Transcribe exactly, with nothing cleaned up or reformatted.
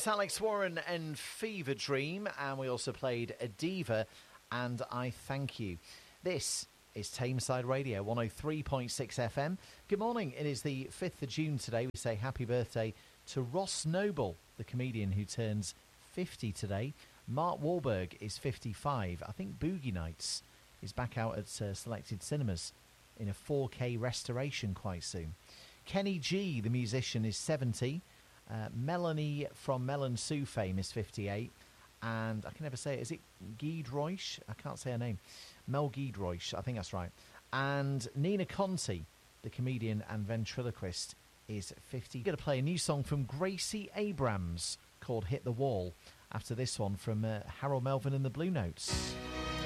It's Alex Warren and Fever Dream, and we also played A Diva and I Thank You. This is Tameside Radio, one oh three point six F M. Good morning. It is the fifth of June today. We say happy birthday to Ross Noble, the comedian who turns fifty today. Mark Wahlberg is fifty-five. I think Boogie Nights is back out at uh, selected cinemas in a four K restoration quite soon. Kenny G, the musician, is seventy. Uh, Melanie from Melon Sue fame is fifty-eight. And I can never say it. Is it Giedroych? I can't say her name. Mel Giedroych, I think that's right. And Nina Conti, the comedian and ventriloquist, is fifty. We're going to play a new song from Gracie Abrams called Hit the Wall after this one from uh, Harold Melvin and the Blue Notes.